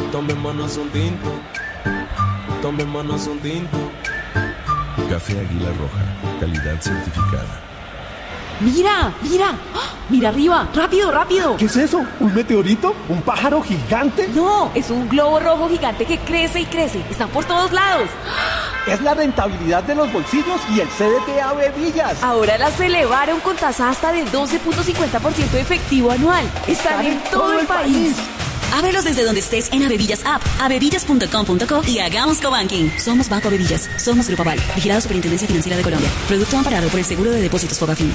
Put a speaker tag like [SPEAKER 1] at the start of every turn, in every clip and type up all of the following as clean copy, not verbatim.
[SPEAKER 1] Tomémonos un tinto, tomémonos un tinto.
[SPEAKER 2] Café Águila Roja, calidad certificada.
[SPEAKER 3] ¡Mira! ¡Mira! ¡Ah! ¡Mira arriba! ¡Rápido, rápido!
[SPEAKER 4] ¿Qué es eso? ¿Un meteorito? ¿Un pájaro gigante?
[SPEAKER 3] No, es un globo rojo gigante que crece y crece. Están por todos lados.
[SPEAKER 4] Es la rentabilidad de los bolsillos y el CDT Ave Villas.
[SPEAKER 3] Ahora las elevaron con tasa hasta de 12.50% efectivo anual. Están en todo el país.
[SPEAKER 5] Ábrelos desde donde estés en Avevillas App, avevillas.com.co y hagamos cobanking. Somos Banco Avevillas, somos Grupo Aval, vigilado Superintendencia Financiera de Colombia. Producto amparado por el Seguro de Depósitos Fogafín.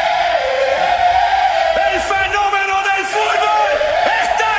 [SPEAKER 6] ¡El fenómeno del fútbol está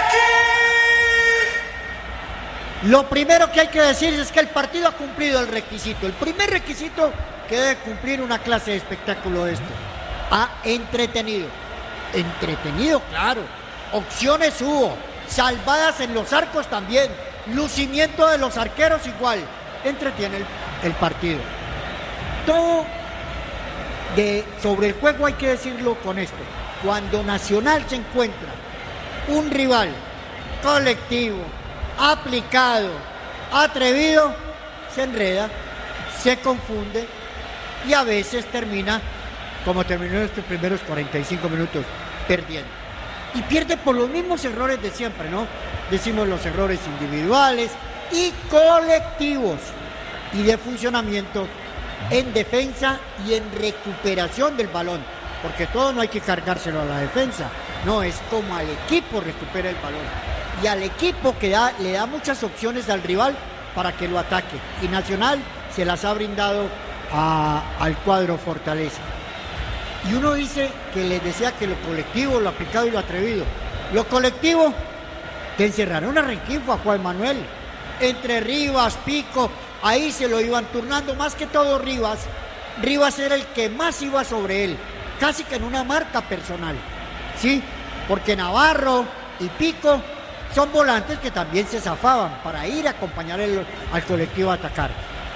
[SPEAKER 6] aquí!
[SPEAKER 7] Lo primero que hay que decir es que el partido ha cumplido el requisito. El primer requisito que debe cumplir una clase de espectáculo de esto. Ha entretenido. Entretenido, claro. Opciones hubo. Salvadas en los arcos también, lucimiento de los arqueros igual, entretiene el partido. Todo sobre el juego hay que decirlo con esto: cuando Nacional se encuentra un rival colectivo, aplicado, atrevido, se enreda, se confunde y a veces termina, como terminó en estos primeros 45 minutos, perdiendo. Y pierde por los mismos errores de siempre, ¿no? Decimos los errores individuales y colectivos y de funcionamiento en defensa y en recuperación del balón, porque todo no hay que cargárselo a la defensa, no, es como al equipo recupera el balón y al equipo que le da muchas opciones al rival para que lo ataque, y Nacional se las ha brindado al cuadro Fortaleza. Y uno dice que les decía que lo colectivo, lo aplicado y lo atrevido. Lo colectivo, que encerraron a Rengifo, a Juan Manuel, entre Rivas, Pico, ahí se lo iban turnando, más que todo Rivas. Rivas era el que más iba sobre él, casi que en una marca personal, ¿sí? Porque Navarro y Pico son volantes que también se zafaban para ir a acompañar al colectivo a atacar.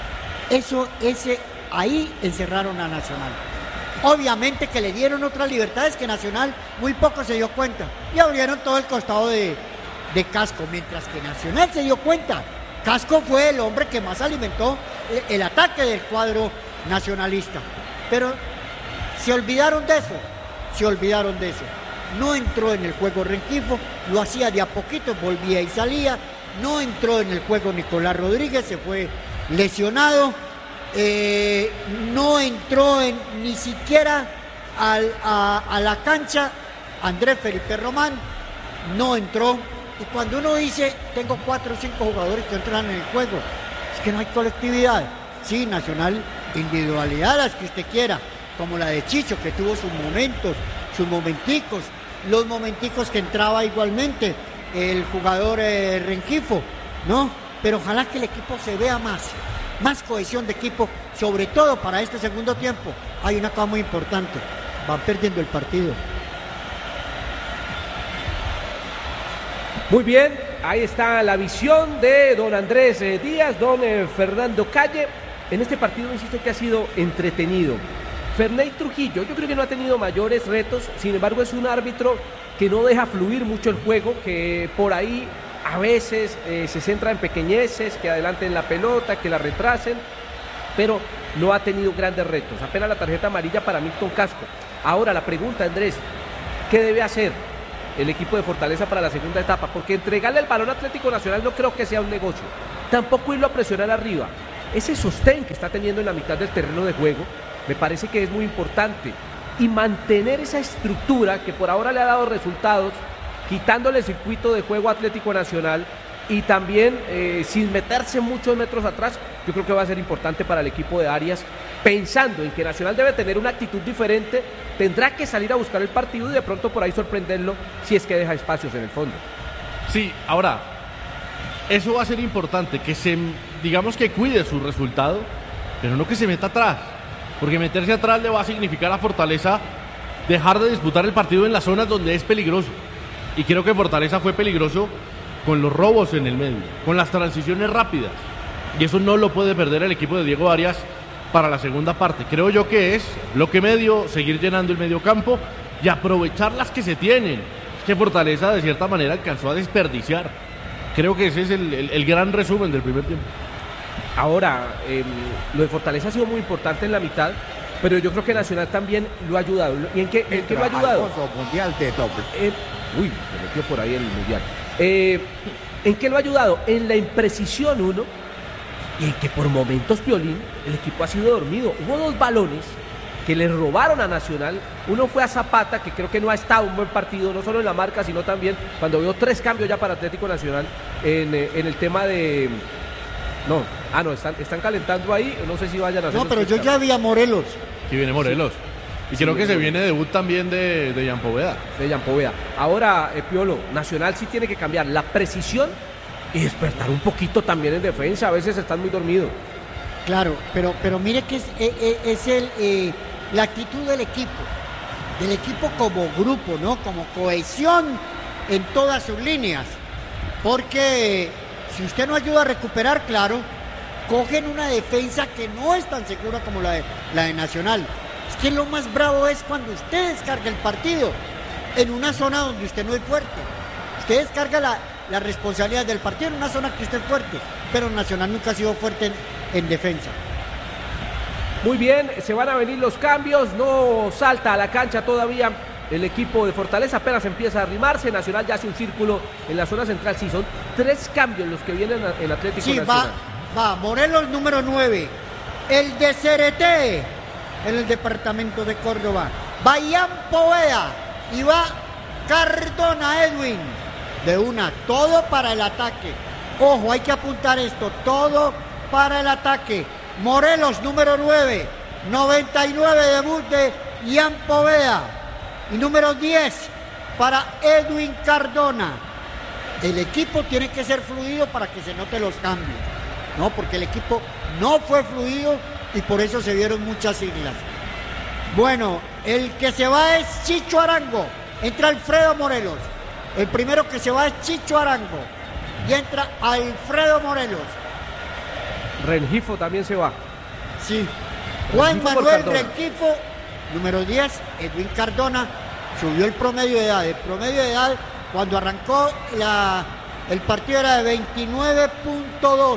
[SPEAKER 7] Ahí encerraron a Nacional. Obviamente que le dieron otras libertades que Nacional muy poco se dio cuenta y abrieron todo el costado de Casco, mientras que Nacional se dio cuenta. Casco fue el hombre que más alimentó el ataque del cuadro nacionalista, pero se olvidaron de eso. No entró en el juego Rengifo, lo hacía de a poquito, volvía y salía. No entró en el juego Nicolás Rodríguez, se fue lesionado. No entró ni siquiera a la cancha Andrés Felipe Román, no entró. Y cuando uno dice tengo 4 o 5 jugadores que entran en el juego, es que no hay colectividad. Sí, Nacional, individualidad, las que usted quiera, como la de Chicho, que tuvo sus momentos, sus momenticos, los momenticos que entraba igualmente el jugador Rengifo, ¿no? Pero ojalá que el equipo se vea más cohesión de equipo, sobre todo para este segundo tiempo. Hay una cosa muy importante: van perdiendo el partido.
[SPEAKER 8] Muy bien, ahí está la visión de don Andrés Díaz, don Fernando Calle. En este partido, insisto, que ha sido entretenido. Ferney Trujillo, yo creo que no ha tenido mayores retos, sin embargo es un árbitro que no deja fluir mucho el juego, que por ahí a veces se centra en pequeñeces, que adelanten la pelota, que la retrasen, pero no ha tenido grandes retos. Apenas la tarjeta amarilla para Milton Casco. Ahora la pregunta, Andrés, ¿qué debe hacer el equipo de Fortaleza para la segunda etapa? Porque entregarle el balón a Atlético Nacional no creo que sea un negocio. Tampoco irlo a presionar arriba. Ese sostén que está teniendo en la mitad del terreno de juego me parece que es muy importante. Y mantener esa estructura que por ahora le ha dado resultados, quitándole el circuito de juego a Atlético Nacional y también sin meterse muchos metros atrás, yo creo que va a ser importante para el equipo de Arias, pensando en que Nacional debe tener una actitud diferente, tendrá que salir a buscar el partido y de pronto por ahí sorprenderlo si es que deja espacios en el fondo.
[SPEAKER 9] Sí, ahora, eso va a ser importante, digamos que cuide su resultado, pero no que se meta atrás, porque meterse atrás le va a significar a Fortaleza dejar de disputar el partido en las zonas donde es peligroso. Y creo que Fortaleza fue peligroso con los robos en el medio, con las transiciones rápidas. Y eso no lo puede perder el equipo de Diego Arias para la segunda parte. Creo yo que es lo que medio, seguir llenando el medio campo y aprovechar las que se tienen. Es que Fortaleza de cierta manera alcanzó a desperdiciar. Creo que ese es el gran resumen del primer tiempo.
[SPEAKER 8] Ahora, lo de Fortaleza ha sido muy importante en la mitad, pero yo creo que Nacional también lo ha ayudado. ¿Y en qué lo ha ayudado?
[SPEAKER 10] Mundial de doble.
[SPEAKER 8] Uy, se metió por ahí el mundial. ¿En qué lo ha ayudado? En la imprecisión, uno, y en que por momentos, Piolín, el equipo ha sido dormido. Hubo 2 balones que le robaron a Nacional. Uno fue a Zapata, que creo que no ha estado un buen partido, no solo en la marca, sino también cuando veo 3 cambios ya para Atlético Nacional en el tema de... están calentando ahí, no sé si vayan a hacer...
[SPEAKER 7] No, pero yo ya vi a Morelos.
[SPEAKER 9] Sí, viene Morelos. Y creo que se viene debut también de Jan Poveda.
[SPEAKER 8] De Jan Poveda. Ahora, Piolo, Nacional sí tiene que cambiar la precisión y despertar un poquito también en defensa. A veces están muy dormidos.
[SPEAKER 7] Claro, pero mire que es la actitud del equipo como grupo, ¿no? Como cohesión en todas sus líneas. Porque si usted no ayuda a recuperar, claro, cogen una defensa que no es tan segura como la de Nacional. Es que lo más bravo es cuando usted descarga el partido en una zona donde usted no es fuerte. Usted descarga la responsabilidad del partido en una zona que usted es fuerte, pero Nacional nunca ha sido fuerte en defensa.
[SPEAKER 8] Muy bien, se van a venir los cambios, no salta a la cancha todavía el equipo de Fortaleza, apenas empieza a arrimarse. Nacional ya hace un círculo en la zona central. Sí, son 3 cambios los que vienen en Atlético Nacional.
[SPEAKER 7] Va Morelos número 9, el de Cereté en el departamento de Córdoba, va Jan Poveda y va Cardona Edwin. De una, todo para el ataque. Ojo, hay que apuntar esto, todo para el ataque. Morelos número 9, 99 debut de Jan Poveda. Y número 10 para Edwin Cardona. El equipo tiene que ser fluido para que se noten los cambios, ¿no? Porque el equipo no fue fluido y por eso se vieron muchas siglas. Bueno, el que se va es Chicho Arango. Entra Alfredo Morelos. El primero que se va es Chicho Arango. Y entra Alfredo Morelos.
[SPEAKER 8] Rengifo también se va.
[SPEAKER 7] Sí. Juan Manuel Rengifo, número 10, Edwin Cardona, subió el promedio de edad. El promedio de edad cuando arrancó el partido era de 29.2.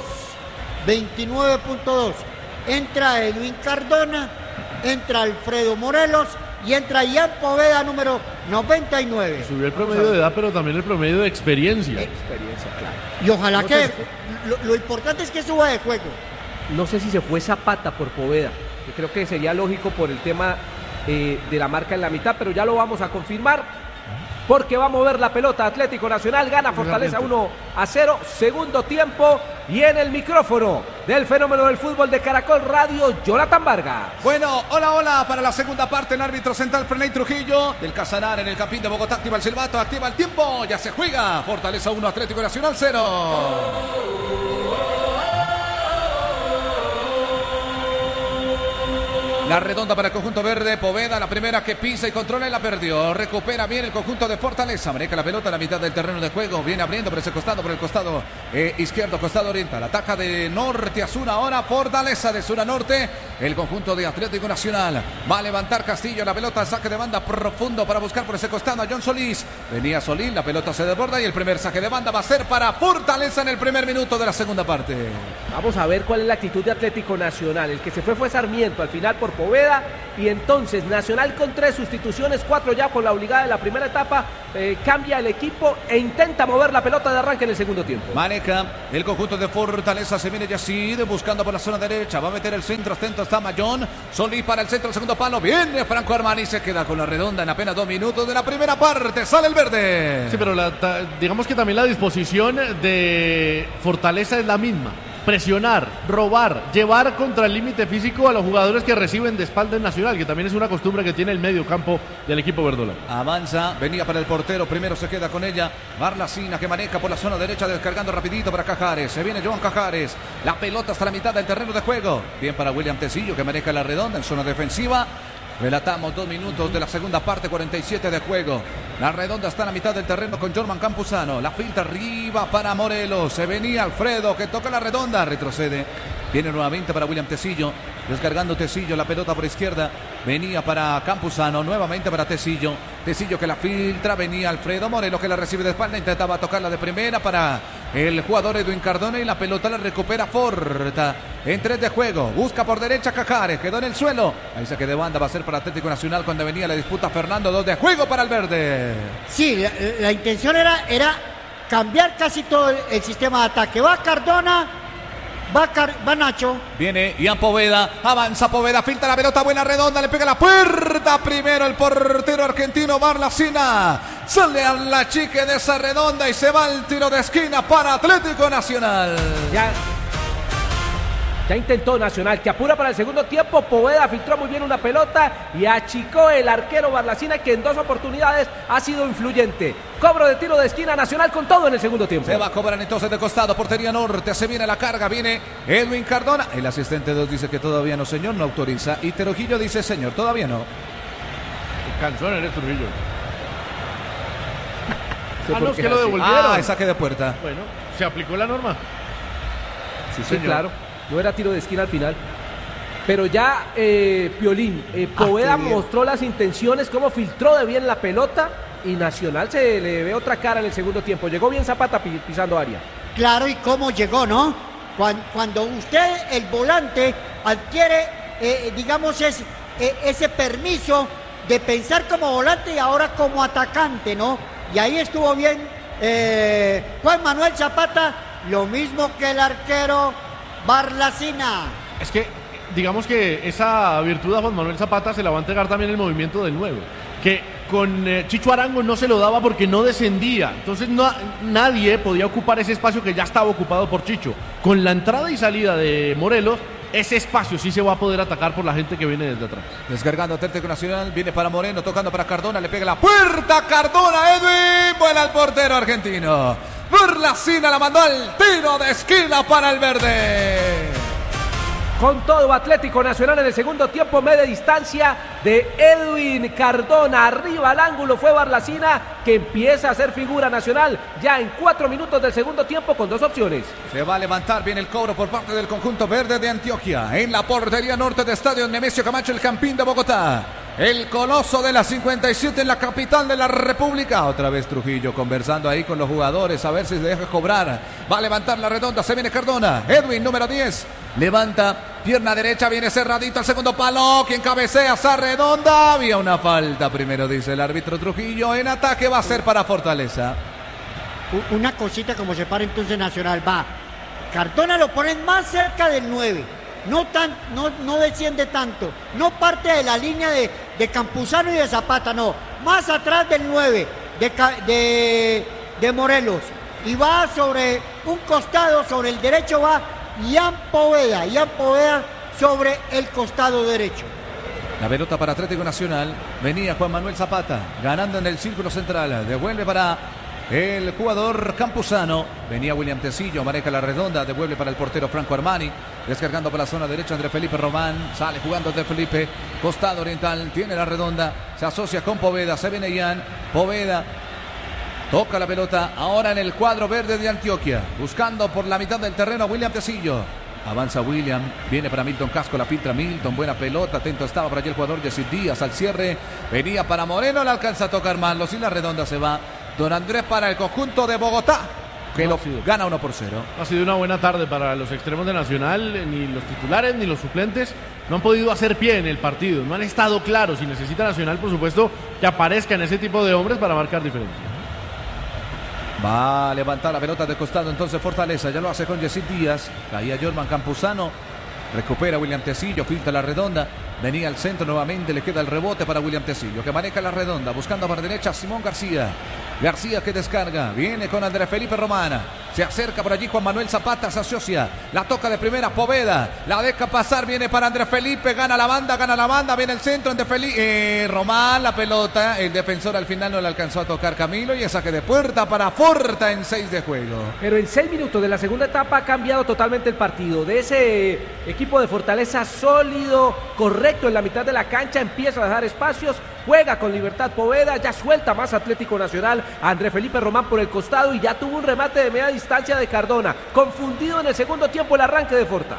[SPEAKER 7] 29.2. Entra Edwin Cardona, entra Alfredo Morelos y entra Jan Poveda, número 99.
[SPEAKER 9] Subió el promedio de edad, pero también el promedio de experiencia.
[SPEAKER 8] Experiencia, claro.
[SPEAKER 7] Y ojalá lo importante es que suba de juego.
[SPEAKER 8] No sé si se fue Zapata por Poveda, que creo que sería lógico por el tema de la marca en la mitad, pero ya lo vamos a confirmar. Porque va a mover la pelota Atlético Nacional, gana Fortaleza 1-0, segundo tiempo, y en el micrófono del fenómeno del fútbol de Caracol Radio, Jonathan Vargas.
[SPEAKER 10] Bueno, hola, para la segunda parte, el árbitro central Ferney Trujillo, del Casanar en el Campín de Bogotá, activa el silbato, activa el tiempo, ya se juega, Fortaleza 1, Atlético Nacional 0. La redonda para el conjunto verde, Poveda, la primera que pisa y controla y la perdió. Recupera bien el conjunto de Fortaleza. Maneja la pelota en la mitad del terreno de juego. Viene abriendo por ese costado, por el costado izquierdo, costado oriental. Ataca de norte a sur ahora Fortaleza, de sur a norte. El conjunto de Atlético Nacional. Va a levantar Castillo la pelota, saque de banda profundo para buscar por ese costado a John Solís. Venía Solís, la pelota se desborda y el primer saque de banda va a ser para Fortaleza en el primer minuto de la segunda parte.
[SPEAKER 8] Vamos a ver cuál es la actitud de Atlético Nacional. El que se fue Sarmiento al final por Poveda, y entonces Nacional con 3 sustituciones, 4 ya por la obligada de la primera etapa, cambia el equipo e intenta mover la pelota de arranque en el segundo tiempo.
[SPEAKER 10] Maneja el conjunto de Fortaleza, se viene Yacid buscando por la zona derecha, va a meter el centro, atento está Mayón, Solís para el centro, el segundo palo, viene Franco Armani, se queda con la redonda en apenas 2 minutos de la primera parte, sale el verde.
[SPEAKER 9] Sí, pero digamos que también la disposición de Fortaleza es la misma. Presionar, robar, llevar contra el límite físico a los jugadores que reciben de espalda en Nacional, que también es una costumbre que tiene el medio campo del equipo verdolaga.
[SPEAKER 10] Avanza, venía para el portero, primero se queda con ella Marlacina, que maneja por la zona derecha, descargando rapidito para Cajares, se viene Joan Cajares, la pelota hasta la mitad del terreno de juego, bien para William Tecillo, que maneja la redonda en zona defensiva. Relatamos 2 minutos de la segunda parte, 47 de juego. La redonda está en la mitad del terreno con Jorman Campuzano. La finta arriba para Morelos. Se venía Alfredo, que toca la redonda. Retrocede. Viene nuevamente para William Tecillo. Descargando Tecillo, la pelota por izquierda. Venía para Campuzano, nuevamente para Tecillo. Tecillo que la filtra, venía Alfredo Morelos, que la recibe de espalda. Intentaba tocarla de primera para el jugador Edwin Cardona y la pelota la recupera Forta. En 3 de juego, busca por derecha Cajares, quedó en el suelo. Ahí saque de banda va a ser para Atlético Nacional cuando venía la disputa Fernando. 2 de juego para el verde.
[SPEAKER 7] Sí, la intención era cambiar casi todo el sistema de ataque. Va Cardona, va Nacho.
[SPEAKER 10] Viene Ian Poveda, avanza Poveda, filtra la pelota buena redonda, le pega la puerta. Primero el portero argentino Barlacina. Sale a la chique de esa redonda y se va el tiro de esquina para Atlético Nacional.
[SPEAKER 8] Ya intentó Nacional, que apura para el segundo tiempo. Poveda filtró muy bien una pelota y achicó el arquero Barlacina, que en 2 oportunidades ha sido influyente. Cobro de tiro de esquina, Nacional con todo en el segundo tiempo.
[SPEAKER 10] Se va a cobrar entonces de costado, portería norte, se viene la carga, viene Edwin Cardona. El asistente 2 dice que todavía no, señor, no autoriza. Y Trujillo dice, señor, todavía no.
[SPEAKER 9] Canzón eres Trujillo.
[SPEAKER 8] No,
[SPEAKER 9] es que lo devolvieron.
[SPEAKER 10] Saque de puerta.
[SPEAKER 9] Bueno, se aplicó la norma.
[SPEAKER 8] Sí, claro. No era tiro de esquina al final. Pero ya, Piolín, Poveda mostró las intenciones, cómo filtró de bien la pelota, y Nacional se le ve otra cara en el segundo tiempo. Llegó bien Zapata pisando área.
[SPEAKER 7] Claro, y cómo llegó, ¿no? Cuando usted, el volante, adquiere, digamos, ese permiso de pensar como volante y ahora como atacante, ¿no? Y ahí estuvo bien Juan Manuel Zapata, lo mismo que el arquero Barlacina.
[SPEAKER 9] Es que, digamos que esa virtud a Juan Manuel Zapata se la va a entregar también el movimiento del 9, que con Chicho Arango no se lo daba porque no descendía. Entonces nadie podía ocupar ese espacio que ya estaba ocupado por Chicho. Con la entrada y salida de Morelos, ese espacio sí se va a poder atacar por la gente que viene desde atrás.
[SPEAKER 10] Descargando Atlético Nacional, viene para Moreno, tocando para Cardona, le pega la puerta, Cardona, Edwin, vuela al portero argentino. Barlacina la mandó al tiro de esquina para el verde.
[SPEAKER 8] Con todo Atlético Nacional en el segundo tiempo, media distancia de Edwin Cardona. Arriba al ángulo fue Barlacina, que empieza a hacer figura Nacional ya en 4 minutos del segundo tiempo con 2 opciones.
[SPEAKER 10] Se va a levantar bien el cobro por parte del conjunto verde de Antioquia. En la portería norte de Estadio Nemesio Camacho, el Campín de Bogotá. El coloso de la 57 en la capital de la República. Otra vez Trujillo conversando ahí con los jugadores a ver si se deja cobrar. Va a levantar la redonda, se viene Cardona. Edwin, número 10. Levanta, pierna derecha, viene cerradito al segundo palo. Quien cabecea esa redonda. Había una falta primero, dice el árbitro Trujillo. En ataque va a ser para Fortaleza.
[SPEAKER 7] Una cosita como se para entonces Nacional. Va, Cardona lo ponen más cerca del 9. No desciende tanto, no parte de la línea de Campuzano y de Zapata, no, más atrás del 9 de Morelos, y va sobre un costado, sobre el derecho va Ian Poveda sobre el costado derecho.
[SPEAKER 10] La pelota para Atlético Nacional, venía Juan Manuel Zapata, ganando en el círculo central, devuelve para el jugador Campuzano, venía William Tecillo, maneja la redonda, devuelve para el portero Franco Armani, descargando para la zona derecha André Felipe Román, sale jugando André Felipe, costado oriental, tiene la redonda, se asocia con Poveda, se viene Ian, Poveda, toca la pelota, ahora en el cuadro verde de Antioquia, buscando por la mitad del terreno a William Tecillo. Avanza William, viene para Milton Casco, la filtra Milton, buena pelota, atento estaba para allí el jugador Yesid Díaz al cierre, venía para Moreno, le alcanza a tocar Marlos y la redonda se va. Don Andrés para el conjunto de Bogotá, que lo gana 1-0.
[SPEAKER 9] Ha sido una buena tarde para los extremos de Nacional, ni los titulares ni los suplentes no han podido hacer pie en el partido, no han estado claros y necesita Nacional, por supuesto, que aparezcan ese tipo de hombres para marcar diferencia.
[SPEAKER 10] Va a levantar la pelota de costado entonces Fortaleza, ya lo hace con Yesid Díaz, caía Jorman Campuzano, recupera William Tecillo, filtra la redonda, venía al centro nuevamente, le queda el rebote para William Tecillo, que maneja la redonda, buscando para derecha Simón García. García que descarga, viene con Andrés Felipe Romana, se acerca por allí Juan Manuel Zapata, se asocia, la toca de primera Poveda, la deja pasar, viene para Andrés Felipe, gana la banda, viene el centro, Andrés Felipe, Román, la pelota, el defensor al final no le alcanzó a tocar Camilo y el saque de puerta para Forta en 6 de juego.
[SPEAKER 8] Pero en 6 minutos de la segunda etapa ha cambiado totalmente el partido, de ese equipo de Fortaleza sólido, correcto en la mitad de la cancha, empieza a dejar espacios, juega con libertad Poveda, ya suelta más Atlético Nacional, André Felipe Román por el costado y ya tuvo un remate de media distancia de Cardona, confundido en el segundo tiempo el arranque de Forta.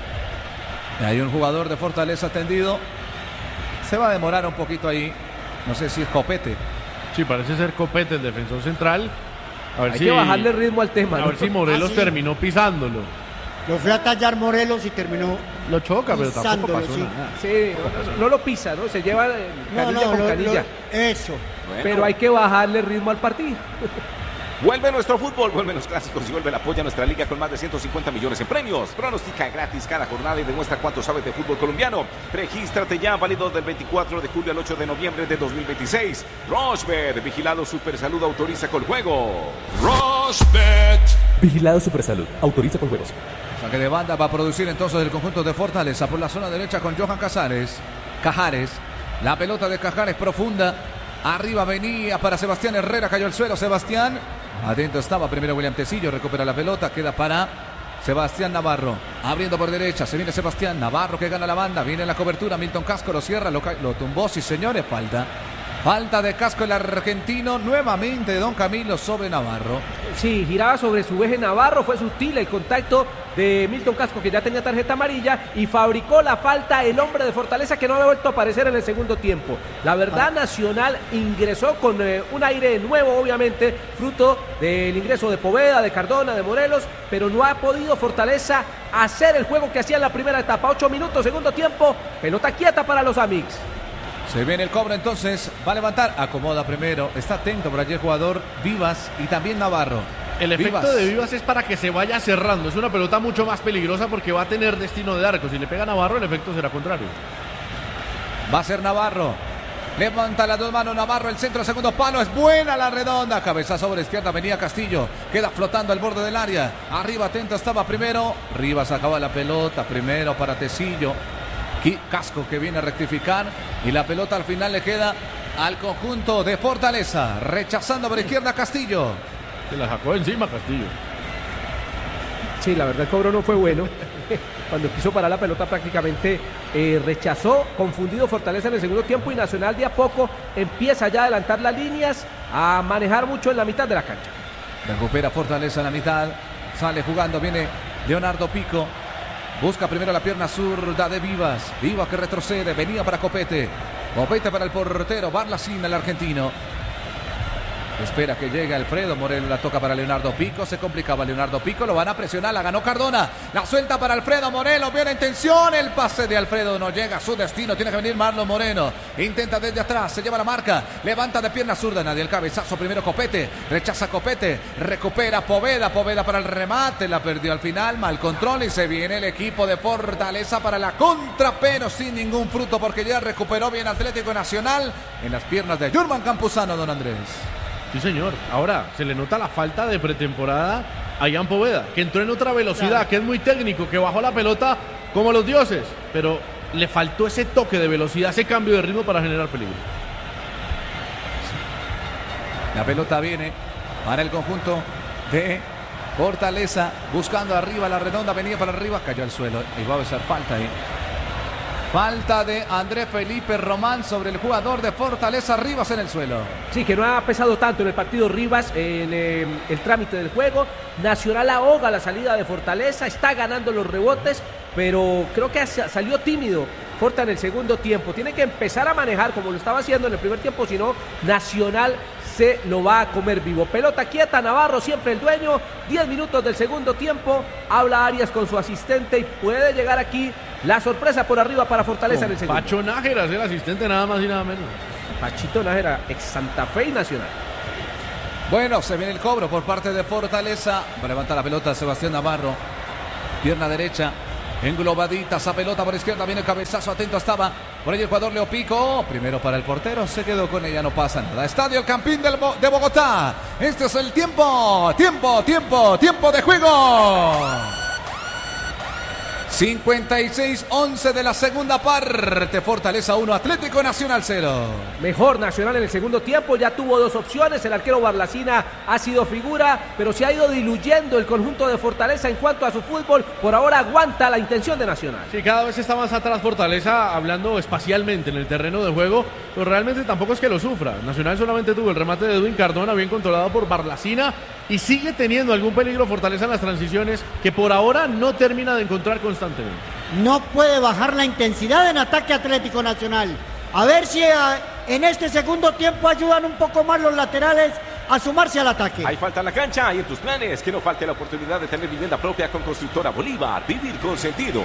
[SPEAKER 10] Hay un jugador de Fortaleza tendido, se va a demorar un poquito ahí, no sé si es Copete.
[SPEAKER 9] Sí, parece ser Copete el defensor central,
[SPEAKER 8] Hay que bajarle ritmo al tema.
[SPEAKER 9] A ver si Morelos terminó pisándolo.
[SPEAKER 7] Lo fue a tallar Morelos y terminó.
[SPEAKER 9] Lo choca, pero tampoco pasó
[SPEAKER 7] sí.
[SPEAKER 9] nada.
[SPEAKER 8] Sí, no lo pisa, ¿no? Se lleva canilla con canilla.
[SPEAKER 7] Eso.
[SPEAKER 11] Bueno.
[SPEAKER 8] Pero hay que bajarle ritmo al partido.
[SPEAKER 11] Vuelve nuestro fútbol, vuelven los clásicos y vuelve el apoyo a nuestra liga con más de 150 millones en premios. Pronostica gratis cada jornada y demuestra cuánto sabes de fútbol colombiano. Regístrate ya, válido del 24 de julio al 8 de noviembre de 2026. Rochebet, vigilado Supersalud, autoriza con juego.
[SPEAKER 1] Rochebet.
[SPEAKER 12] Vigilado Supersalud, autoriza con juegos.
[SPEAKER 10] Saque de banda va a producir entonces el conjunto de Fortaleza por la zona derecha con Johan Cajares. La pelota de Cajares profunda. Arriba venía para Sebastián Herrera, cayó al suelo Sebastián. Atento estaba primero William Tecillo, recupera la pelota, queda para Sebastián Navarro. Abriendo por derecha, se viene Sebastián Navarro que gana la banda, viene la cobertura, Milton Casco lo cierra, lo tumbó, sí señores, falta de Casco el argentino, nuevamente Don Camilo sobre Navarro.
[SPEAKER 8] Sí, giraba sobre su eje Navarro, fue sutil el contacto de Milton Casco que ya tenía tarjeta amarilla y fabricó la falta el hombre de Fortaleza que no había vuelto a aparecer en el segundo tiempo. La verdad, Nacional ingresó con un aire nuevo, obviamente, fruto del ingreso de Poveda, de Cardona, de Morelos, pero no ha podido Fortaleza hacer el juego que hacía en la primera etapa. 8 minutos, segundo tiempo, pelota quieta para los Amics.
[SPEAKER 10] Se viene el cobro entonces, va a levantar, acomoda primero, está atento por allí el jugador Vivas y también Navarro.
[SPEAKER 9] El efecto de Vivas es para que se vaya cerrando, es una pelota mucho más peligrosa porque va a tener destino de arco, si le pega a Navarro el efecto será contrario.
[SPEAKER 10] Va a ser Navarro, levanta las dos manos Navarro, el centro, segundo palo, es buena la redonda, cabezazo sobre izquierda, venía Castillo, queda flotando al borde del área, arriba atento estaba primero, Rivas acaba la pelota, primero para Tecillo. Casco que viene a rectificar y la pelota al final le queda al conjunto de Fortaleza, rechazando por izquierda Castillo.
[SPEAKER 9] Se la sacó encima Castillo.
[SPEAKER 8] Sí, la verdad el cobro no fue bueno. Cuando quiso parar la pelota prácticamente rechazó, confundido Fortaleza en el segundo tiempo y Nacional de a poco empieza ya a adelantar las líneas, a manejar mucho en la mitad de la cancha.
[SPEAKER 10] Recupera Fortaleza en la mitad, sale jugando, viene Leonardo Pico. Busca primero la pierna zurda de Vivas. Vivas que retrocede. Venía para Copete. Copete para el portero. Barlacina, el argentino. Espera que llegue Alfredo Moreno. La toca para Leonardo Pico. Se complicaba Leonardo Pico. Lo van a presionar. La ganó Cardona. La suelta para Alfredo Moreno. Viene en tensión. El pase de Alfredo no llega a su destino. Tiene que venir Marlon Moreno. Intenta desde atrás. Se lleva la marca. Levanta de pierna zurda. Nadie el cabezazo. Primero Copete. Rechaza Copete. Recupera Poveda. Poveda para el remate. La perdió al final. Mal control. Y se viene el equipo de Fortaleza para la contra. Pero sin ningún fruto porque ya recuperó bien Atlético Nacional en las piernas de Jurman Campuzano, don Andrés.
[SPEAKER 9] Sí, señor. Ahora, se le nota la falta de pretemporada a Ian Poveda, que entró en otra velocidad, claro, que es muy técnico, que bajó la pelota como los dioses, pero le faltó ese toque de velocidad, ese cambio de ritmo para generar peligro.
[SPEAKER 10] La pelota viene para el conjunto de Fortaleza, buscando arriba la redonda, venía para arriba, cayó al suelo, y va a ser falta ahí. Falta de Andrés Felipe Román sobre el jugador de Fortaleza, Rivas en el suelo.
[SPEAKER 8] Sí, que no ha pesado tanto en el partido Rivas en el trámite del juego. Nacional ahoga la salida de Fortaleza, está ganando los rebotes, pero creo que salió tímido Forta en el segundo tiempo. Tiene que empezar a manejar como lo estaba haciendo en el primer tiempo, si no, Nacional se lo va a comer vivo. Pelota quieta, Navarro siempre el dueño. 10 minutos del segundo tiempo. Habla Arias con su asistente y puede llegar aquí la sorpresa por arriba para Fortaleza en el segundo.
[SPEAKER 9] Pacho Nájera es el asistente, nada más y nada menos.
[SPEAKER 8] Pachito Nájera, ex Santa Fe y Nacional.
[SPEAKER 10] Bueno, se viene el cobro por parte de Fortaleza. Va a levantar la pelota Sebastián Navarro. Pierna derecha. Englobadita esa pelota por izquierda, viene el cabezazo, atento estaba por ahí el jugador Leo Pico, primero para el portero, se quedó con ella, no pasa nada. Estadio El Campín de Bogotá, este es el tiempo de juego. 56-11 de la segunda parte, Fortaleza 1, Atlético Nacional 0.
[SPEAKER 8] Mejor Nacional en el segundo tiempo, ya tuvo dos opciones, el arquero Barlacina ha sido figura, pero se ha ido diluyendo el conjunto de Fortaleza en cuanto a su fútbol, por ahora aguanta la intención de Nacional.
[SPEAKER 9] Sí, cada vez está más atrás Fortaleza, hablando espacialmente en el terreno de juego, pero realmente tampoco es que lo sufra. Nacional solamente tuvo el remate de Edwin Cardona, bien controlado por Barlacina, y sigue teniendo algún peligro Fortaleza en las transiciones, que por ahora no termina de encontrar constantemente.
[SPEAKER 7] No puede bajar la intensidad en ataque Atlético Nacional. A ver si en este segundo tiempo ayudan un poco más los laterales a sumarse al ataque.
[SPEAKER 11] Hay falta en la cancha y en tus planes. Que no falte la oportunidad de tener vivienda propia con Constructora Bolívar. Vivir con sentido.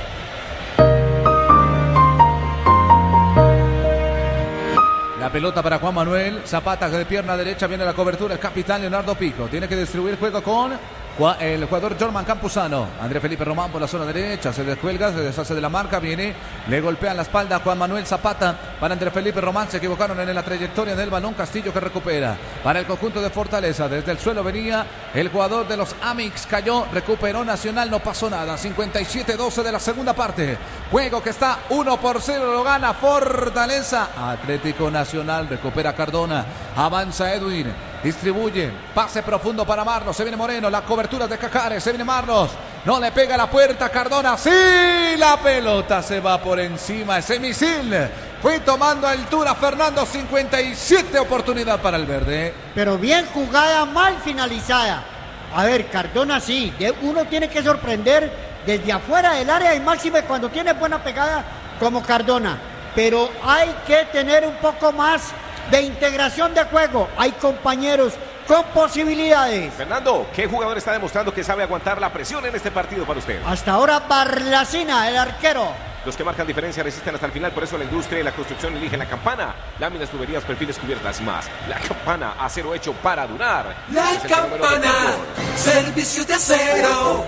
[SPEAKER 10] La pelota para Juan Manuel Zapata, de pierna derecha viene la cobertura, el capitán Leonardo Pico. Tiene que distribuir juego con el jugador Jorman Campuzano. André Felipe Román por la zona derecha, se descuelga, se deshace de la marca, viene, le golpea en la espalda a Juan Manuel Zapata. Para André Felipe Román, se equivocaron en la trayectoria del balón. Castillo que recupera para el conjunto de Fortaleza. Desde el suelo venía el jugador de los Amix, cayó, recuperó Nacional, no pasó nada. 57-12 de la segunda parte. Juego que está 1-0, lo gana Fortaleza. Atlético Nacional, recupera Cardona, avanza Edwin. Distribuye, pase profundo para Marlos, se viene Moreno, la cobertura de Cajares, se viene Marlos, no le pega la puerta Cardona, sí, la pelota se va por encima, ese misil fue tomando altura Fernando, 57 oportunidad para el verde.
[SPEAKER 7] Pero bien jugada, mal finalizada. A ver, Cardona sí, uno tiene que sorprender desde afuera del área y máxime cuando tiene buena pegada como Cardona, pero hay que tener un poco más de integración de juego. Hay compañeros con posibilidades.
[SPEAKER 11] Fernando, ¿qué jugador está demostrando que sabe aguantar la presión en este partido para usted?
[SPEAKER 7] Hasta ahora Barlacina, el arquero.
[SPEAKER 11] Los que marcan diferencia resisten hasta el final, por eso la industria y la construcción eligen la Campana. Láminas, tuberías, perfiles, cubiertas y más. La Campana, acero hecho para durar.
[SPEAKER 1] La Campana, servicio de acero.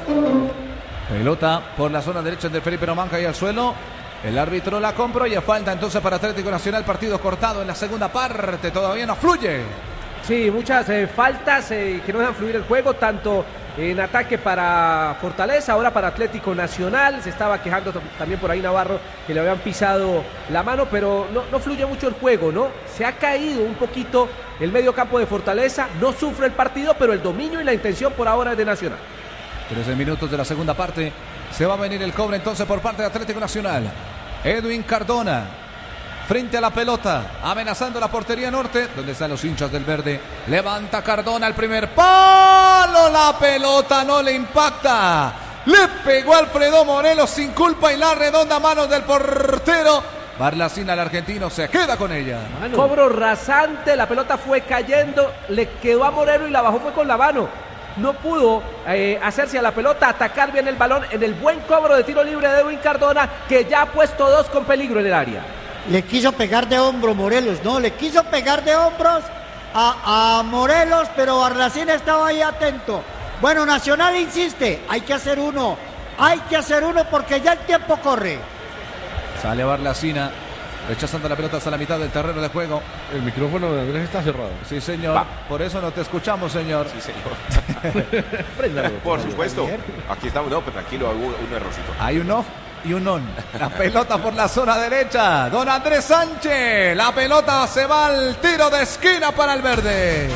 [SPEAKER 10] Pelota por la zona derecha de Felipe Román, cae al suelo. El árbitro la compró y falta entonces para Atlético Nacional, partido cortado en la segunda parte, todavía no fluye.
[SPEAKER 8] Sí, muchas faltas que no dejan fluir el juego, tanto en ataque para Fortaleza, ahora para Atlético Nacional. Se estaba quejando también por ahí Navarro que le habían pisado la mano, pero no fluye mucho el juego, ¿no? Se ha caído un poquito el medio campo de Fortaleza, no sufre el partido, pero el dominio y la intención por ahora es de Nacional.
[SPEAKER 10] 13 minutos de la segunda parte, se va a venir el cobre entonces por parte de Atlético Nacional. Edwin Cardona, frente a la pelota, amenazando la portería norte, donde están los hinchas del verde. Levanta Cardona el primer palo, la pelota no le impacta. Le pegó Alfredo Morelos sin culpa y la redonda mano del portero. Barlacina, el argentino, se queda con ella.
[SPEAKER 8] Cobro rasante, la pelota fue cayendo, le quedó a Moreno y la bajó fue con la mano. No pudo hacerse a la pelota, atacar bien el balón en el buen cobro de tiro libre de Edwin Cardona, que ya ha puesto dos con peligro en el área.
[SPEAKER 7] Le quiso pegar de hombro Morelos, no, le quiso pegar de hombros a Morelos, pero Barlacina estaba ahí atento. Bueno, Nacional insiste, hay que hacer uno porque ya el tiempo corre.
[SPEAKER 10] Sale Barlacina, rechazando la pelota hasta la mitad del terreno de juego.
[SPEAKER 9] El micrófono de Andrés está cerrado.
[SPEAKER 10] Sí, señor. Por eso no te escuchamos, señor.
[SPEAKER 11] Sí, señor. Por supuesto. Aquí estamos, no, pero tranquilo, hubo un errorcito.
[SPEAKER 10] Hay un off y un on. La pelota por la zona derecha. Don Andrés Sánchez. La pelota se va al tiro de esquina para el verde.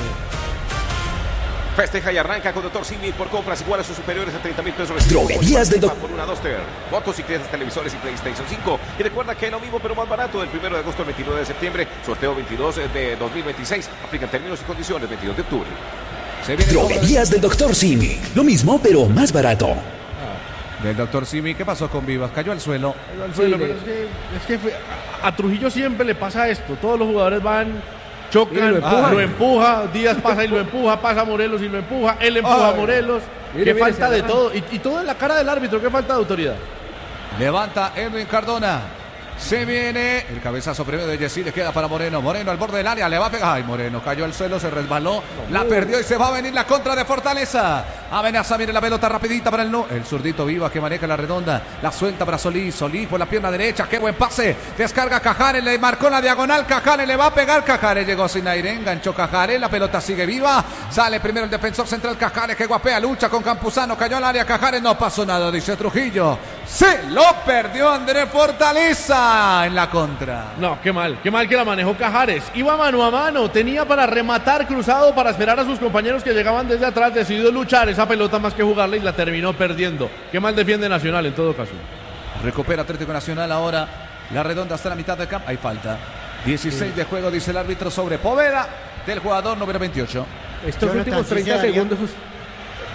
[SPEAKER 11] Festeja y arranca con Dr. Simi por compras iguales o superiores a 30,000 pesos.
[SPEAKER 3] Droguerías del
[SPEAKER 11] por una Duster, motocicletas, televisores y PlayStation 5. Y recuerda que lo mismo pero más barato del 1 de agosto al 29 de septiembre. Sorteo 22 de 2026. Aplican términos y condiciones 22 de octubre.
[SPEAKER 3] Droguerías del Dr. Simi. Lo mismo pero más barato.
[SPEAKER 10] Del Dr. Simi, ¿qué pasó con Vivas? Cayó al suelo.
[SPEAKER 9] Pero es que a Trujillo siempre le pasa esto. Todos los jugadores van, chocan, lo empuja, Díaz pasa y lo empuja, pasa Morelos y lo empuja, él empuja a Morelos. Qué falta de todo. Y todo en la cara del árbitro, qué falta de autoridad.
[SPEAKER 10] Levanta Edwin Cardona. Se viene el cabezazo primero de Yesí, le queda para Moreno. Moreno al borde del área, le va a pegar. Ay, Moreno cayó al suelo, se resbaló, la perdió y se va a venir la contra de Fortaleza. Amenaza, viene la pelota rapidita para el zurdito Vivas que maneja la redonda. La suelta para Solís, Solís por la pierna derecha. Qué buen pase, descarga Cajares, le marcó la diagonal. Cajares le va a pegar, Cajares llegó sin aire, enganchó Cajares, la pelota sigue viva. Sale primero el defensor central Cajares que guapea, lucha con Campuzano, cayó al área Cajares, no pasó nada, dice Trujillo. Se lo perdió Andrés Fortaleza en la contra.
[SPEAKER 9] No, qué mal que la manejó Cajares. Iba mano a mano, tenía para rematar cruzado para esperar a sus compañeros que llegaban desde atrás, decidió luchar esa pelota más que jugarla y la terminó perdiendo. Qué mal defiende Nacional en todo caso.
[SPEAKER 10] Recupera Atlético Nacional ahora, la redonda hasta la mitad del campo, hay falta. 16 de juego, dice el árbitro sobre Poveda del jugador número 28.
[SPEAKER 8] Estos últimos 30 segundos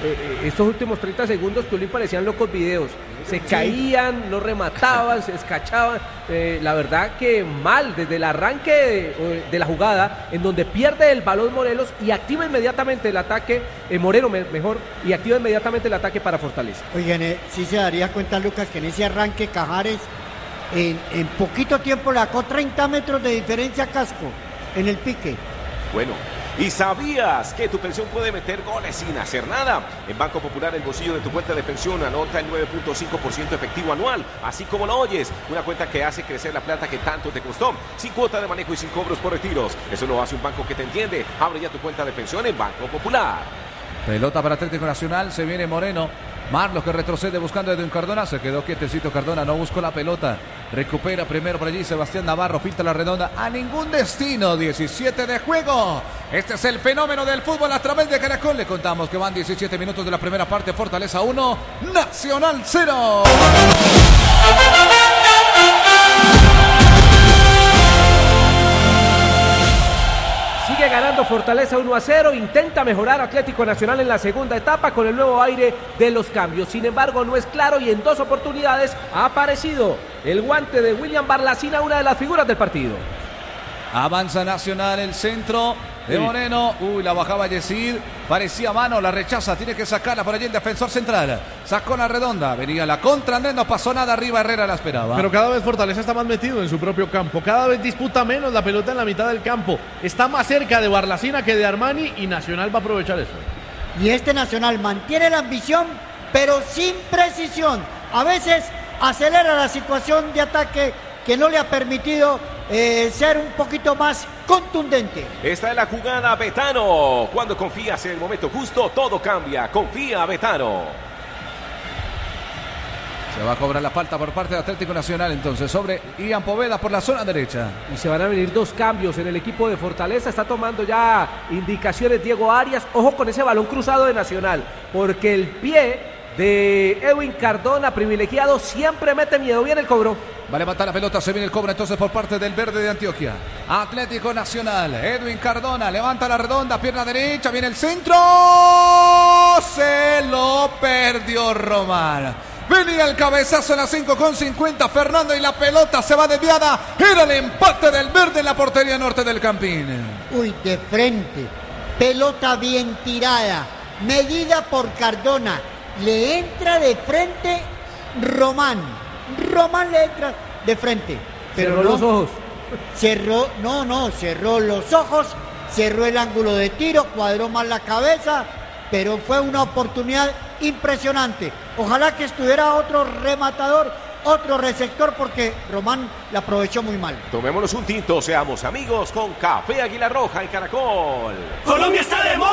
[SPEAKER 8] estos últimos 30 segundos que parecían locos videos. Se caían, no remataban, se escachaban. La verdad que mal desde el arranque de la jugada, en donde pierde el balón Morelos y activa inmediatamente el ataque, Moreno mejor, y activa inmediatamente el ataque para Fortaleza.
[SPEAKER 7] Oigan, sí se daría cuenta, Lucas, que en ese arranque Cajares en poquito tiempo le sacó 30 metros de diferencia a Casco en el pique.
[SPEAKER 11] Bueno, ¿y sabías que tu pensión puede meter goles sin hacer nada? En Banco Popular, el bolsillo de tu cuenta de pensión anota el 9.5% efectivo anual, así como lo oyes, una cuenta que hace crecer la plata que tanto te costó, sin cuota de manejo y sin cobros por retiros. Eso lo hace un banco que te entiende. Abre ya tu cuenta de pensión en Banco Popular.
[SPEAKER 10] Pelota para Atlético Nacional, se viene Moreno. Marlos que retrocede buscando a Edwin Cardona, se quedó quietecito Cardona, no buscó la pelota, recupera primero por allí Sebastián Navarro, filtra la redonda, a ningún destino, 17 de juego. Este es el fenómeno del fútbol a través de Caracol. Le contamos que van 17 minutos de la primera parte, Fortaleza 1, Nacional 0.
[SPEAKER 8] Sigue ganando Fortaleza 1-0, intenta mejorar Atlético Nacional en la segunda etapa con el nuevo aire de los cambios. Sin embargo, no es claro y en 2 oportunidades ha aparecido el guante de William Barlacina, una de las figuras del partido.
[SPEAKER 10] Avanza Nacional, el centro de Moreno. La bajaba Yesid. Parecía mano, la rechaza. Tiene que sacarla por allí el defensor central. Sacó la redonda. Venía la contra. Andrés, no pasó nada. Arriba Herrera la esperaba.
[SPEAKER 9] Pero cada vez Fortaleza está más metido en su propio campo. Cada vez disputa menos la pelota en la mitad del campo. Está más cerca de Barlacina que de Armani y Nacional va a aprovechar eso.
[SPEAKER 7] Y este Nacional mantiene la ambición, pero sin precisión. A veces acelera la situación de ataque que no le ha permitido ser un poquito más contundente.
[SPEAKER 11] Esta es la jugada, Betano. Cuando confías en el momento justo, todo cambia. Confía, Betano.
[SPEAKER 10] Se va a cobrar la falta por parte de Atlético Nacional entonces sobre Ian Poveda por la zona derecha.
[SPEAKER 8] Y se van a venir 2 cambios en el equipo de Fortaleza. Está tomando ya indicaciones Diego Arias. Ojo con ese balón cruzado de Nacional, porque el pie de Edwin Cardona, privilegiado, siempre mete miedo. Viene el cobro.
[SPEAKER 10] Va a levantar la pelota, se viene el cobro entonces por parte del verde de Antioquia. Atlético Nacional, Edwin Cardona, levanta la redonda, pierna derecha, viene el centro. Se lo perdió Román. Venía el cabezazo en la 5:50, Fernando, y la pelota se va desviada. Era el empate del verde en la portería norte del Campín.
[SPEAKER 7] Uy, de frente. Pelota bien tirada, medida por Cardona. Le entra de frente Román. Román le entra de frente. Pero
[SPEAKER 8] cerró los ojos.
[SPEAKER 7] Cerró los ojos, cerró el ángulo de tiro, cuadró mal la cabeza, pero fue una oportunidad impresionante. Ojalá que estuviera otro rematador, otro receptor, porque Román la aprovechó muy mal.
[SPEAKER 11] Tomémonos un tinto, seamos amigos con Café Águila Roja en Caracol.
[SPEAKER 6] Colombia está de moda.